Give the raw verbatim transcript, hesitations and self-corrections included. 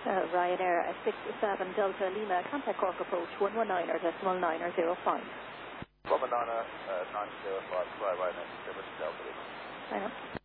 Uh, Ryanair at sixty-seven Delta Lima, contact Cork approach one one nine or decimal nine or zero five. one one nine, uh, nine zero five, fly Ryanair, Delta Lima. I know.